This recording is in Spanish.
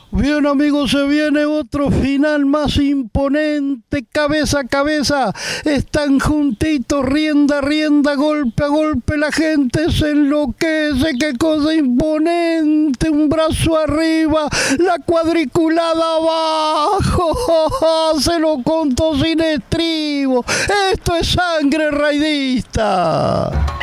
Bien, amigos, se viene otro final más imponente, cabeza a cabeza. Están juntitos, rienda a rienda, golpe a golpe. La gente se enloquece, qué cosa imponente. Un brazo arriba, la cuadriculada abajo. Se lo contó sin estribo. Esto es sangre raidista.